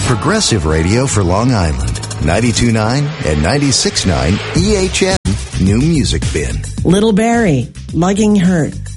Progressive radio for Long Island. 92.9 and 96.9 EHN New Music Bin. Little Barry, Lugging Hurt.